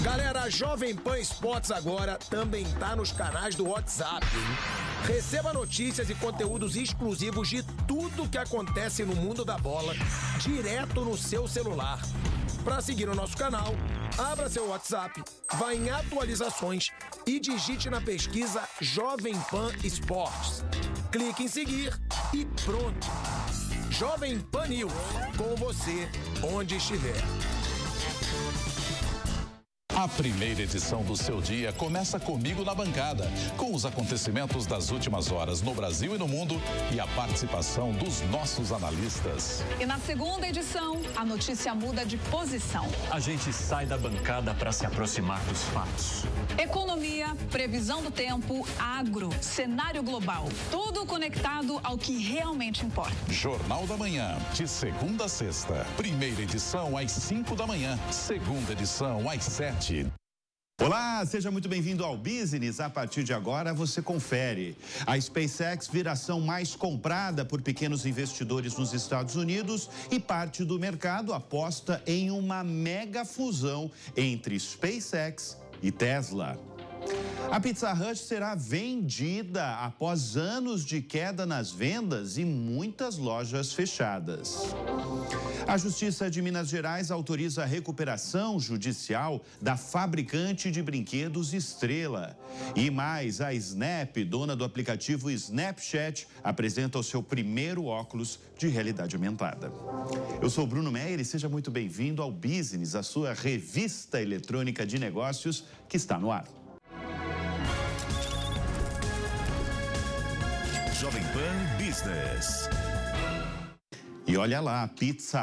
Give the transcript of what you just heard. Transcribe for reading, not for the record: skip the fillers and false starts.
Galera, a Jovem Pan Esportes agora também tá nos canais do WhatsApp, hein? Receba notícias e conteúdos exclusivos de tudo que acontece no mundo da bola, direto no seu celular. Para seguir o nosso canal, abra seu WhatsApp, vá em atualizações e digite na pesquisa Jovem Pan Esportes. Clique em seguir e pronto. Jovem Pan News, com você onde estiver. A primeira edição do seu dia começa comigo na bancada, com os acontecimentos das últimas horas no Brasil e no mundo e a participação dos nossos analistas. E na segunda edição, a notícia muda de posição. A gente sai da bancada para se aproximar dos fatos. Economia, previsão do tempo, agro, cenário global, tudo conectado ao que realmente importa. Jornal da Manhã, de segunda a sexta. Primeira edição às 5 da manhã, segunda edição às 7. Olá, seja muito bem-vindo ao Business. A partir de agora você confere. A SpaceX vira ação mais comprada por pequenos investidores nos Estados Unidos e parte do mercado aposta em uma mega fusão entre SpaceX e Tesla. A Pizza Hut será vendida após anos de queda nas vendas e muitas lojas fechadas. A Justiça de Minas Gerais autoriza a recuperação judicial da fabricante de brinquedos Estrela. E mais, a Snap, dona do aplicativo Snapchat, apresenta o seu primeiro óculos de realidade aumentada. Eu sou Bruno Meyer e seja muito bem-vindo ao Business, a sua revista eletrônica de negócios que está no ar. Jovem Pan Business. E olha lá, a Pizza